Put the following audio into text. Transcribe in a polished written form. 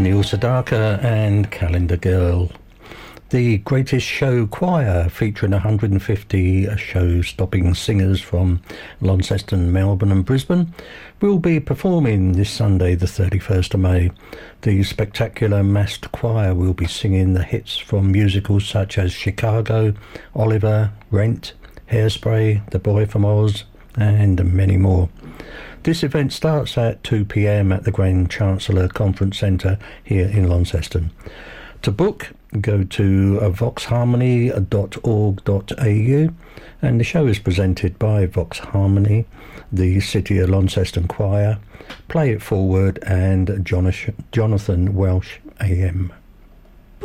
Neil Sedaka and Calendar Girl. The Greatest Show Choir, featuring 150 show-stopping singers from Launceston, Melbourne and Brisbane, will be performing this Sunday the 31st of May. The spectacular massed choir will be singing the hits from musicals such as Chicago, Oliver, Rent, Hairspray, The Boy from Oz and many more. This event starts at 2 p.m. at the Grand Chancellor Conference Centre here in Launceston. To book, go to voxharmony.org.au, and the show is presented by Vox Harmony, the City of Launceston Choir, Play It Forward and Jonathan Welsh AM.